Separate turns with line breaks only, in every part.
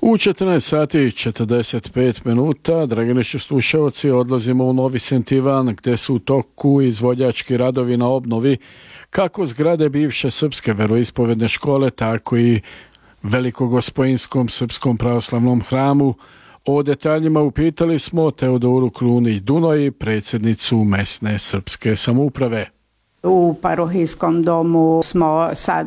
U 14 sati 45 minuta, dragi naši slušalci, odlazimo u Novi St. Ivan gdje su u toku izvođački radovi na obnovi kako zgrade bivše srpske veroispovedne škole, tako i Velikogospojinskom srpskom pravoslavnom hramu. O detaljima upitali smo Teodoru Krunić-Dunoji, predsjednicu mesne srpske samouprave.
U parohijskom domu smo sad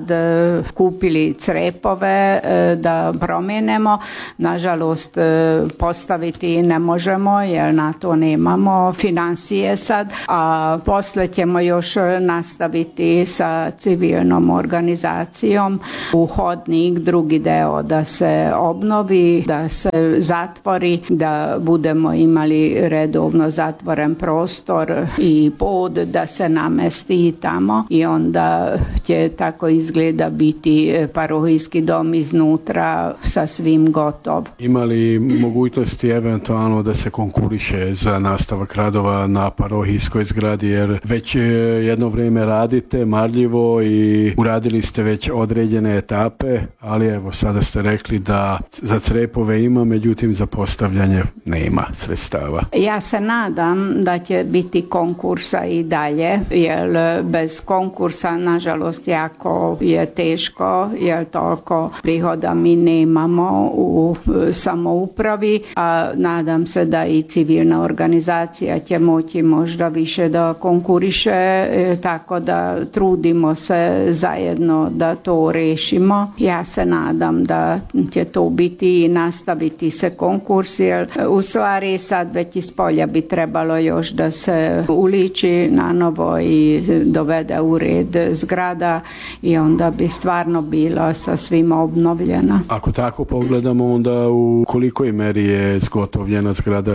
kupili crepove da promijenimo. Nažalost, postaviti ne možemo jer na to nemamo financije sad, a poslije ćemo još nastaviti sa civilnom organizacijom u hodnik, drugi deo da se obnovi, da se zatvori, da budemo imali redovno zatvoren prostor i pod, da se namesti tamo i onda će tako izgleda biti parohijski dom iznutra sa svim gotov.
Ima li mogućnosti eventualno da se konkuriše za nastavak radova na parohijskoj zgradi, jer već jedno vrijeme radite marljivo i uradili ste već određene etape, ali evo sada ste rekli da za crepove ima, međutim za postavljanje nema sredstava.
Ja se nadam da će biti konkursa i dalje, jer bez konkursa nažalost jako je teško, jer toliko prihoda mi nemamo u samoupravi, a nadam se da i civilna organizacija će moći možda više da konkuriše, tako da trudimo se zajedno da to rešimo. Ja se nadam da će to biti i nastaviti se konkurs, jer u stvari sad već iz polja bi trebalo još da se uliči na novo i dovede u red zgrada i onda bi stvarno bila sa svima obnovljena.
Ako pogledamo, onda u kolikoj meri je zgotovljena zgrada,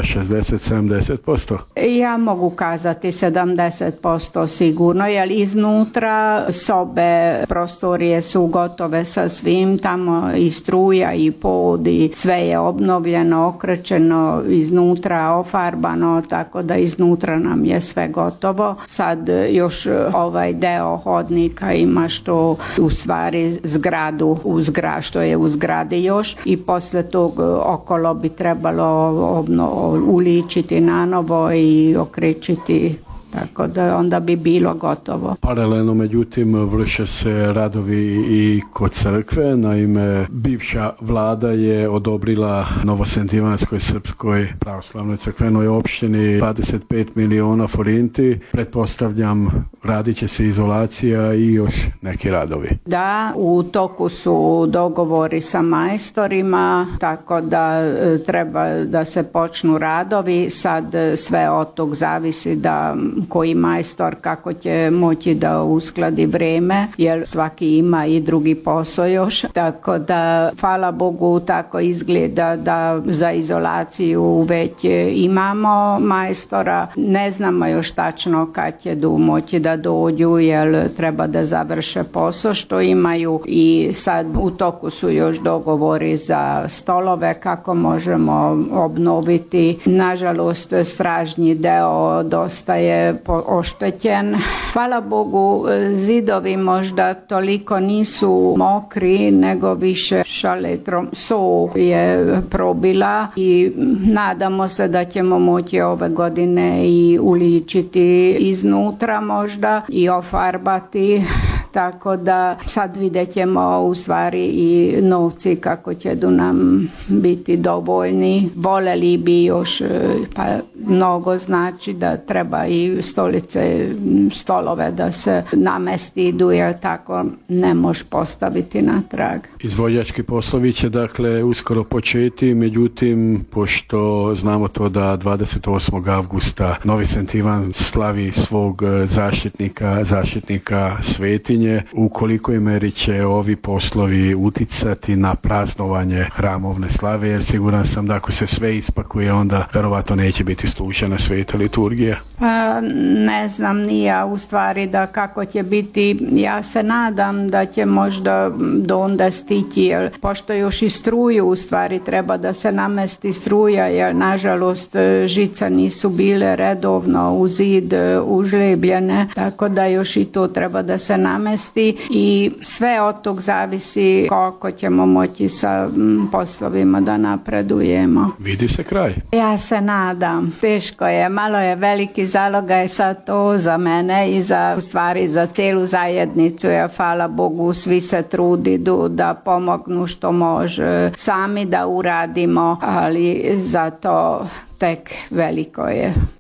60-70%?
Ja mogu kazati 70% sigurno, jer iznutra sobe, prostorije su gotove sa svim, tamo i struja i pod i sve je obnovljeno, okrećeno, iznutra ofarbano, tako da iznutra nam je sve gotovo. Sad još ovaj deo hodnika ima što u stvari zgradu što je u zgradi još i posle tog okolo bi trebalo uličiti na novo i okrećiti, tako da onda bi bilo gotovo.
Paralelno, međutim, vrše se radovi i kod crkve. Naime, bivša vlada je odobrila Novosentivanskoj srpskoj pravoslavnoj crkvenoj opštini 25 miliona forinti. Pretpostavljam, radit će se izolacija i još neki radovi.
Da, u toku su dogovori sa majstorima, tako da treba da se počnu radovi. Sad sve od tog zavisi da koji majstor kako će moći da uskladi vreme, jer svaki ima i drugi posao još, tako da hvala Bogu tako izgleda da za izolaciju već imamo majstora. Ne znamo još tačno kad će moći da dođu, jer treba da završe posao što imaju i sad u toku su još dogovori za stolove kako možemo obnoviti. Nažalost, stražnji deo dosta je oštećen. Hvala Bogu, zidovi možda toliko nisu mokri, nego više šaletrom so je probila i nadamo se da ćemo moći ove godine i uličiti iznutra možda i ofarbati, tako da sad vidjet ćemo u stvari i novci kako će nam biti dovoljni. Voljeli bi još pa mnogo, znači da treba i stolove da se namesti, jer tako ne može postaviti natrag.
Izvođački poslovi će dakle uskoro početi, međutim pošto znamo to da 28. avgusta Novi St. Ivan slavi svog zaštitnika svetinje, u kolikoj meri će ovi poslovi uticati na praznovanje hramovne slave, jer siguran sam da ako se sve ispakuje, onda verovatno neće biti služena sveta liturgija.
Pa ne znam ni ja u stvari da kako će biti. Ja se nadam da će možda do onda stići, jer pošto još i struju u stvari treba da se namesti struja, jer nažalost žica nisu bile redovno u zid užlebljene, tako da još i to treba da se namesti namesti i sve od tog zavisi koliko ćemo moći sa poslovima da napredujemo.
Vidi se kraj.
Ja se nadam. Teško je, malo je veliki zalogaj sa to za mene i u stvari za cijelu zajednicu. Ja, hvala Bogu, svi se trudi da pomognu što može, sami da uradimo, ali zato tek veliko je.